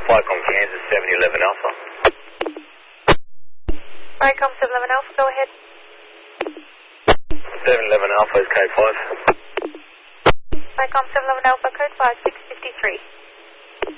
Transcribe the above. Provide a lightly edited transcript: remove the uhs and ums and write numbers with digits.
Flycom Kansas 711 Alpha. Flycom 711 Alpha, go ahead. 711 Alpha is code 5. Flycom 711 Alpha, code 5, 653.